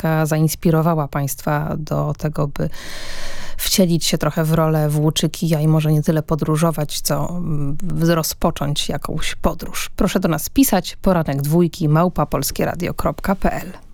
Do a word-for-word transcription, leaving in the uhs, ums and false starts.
Książka zainspirowała państwa do tego, by wcielić się trochę w rolę włóczykija i może nie tyle podróżować, co rozpocząć jakąś podróż. Proszę do nas pisać, poranek dwójki małpa polskieradio kropka p l.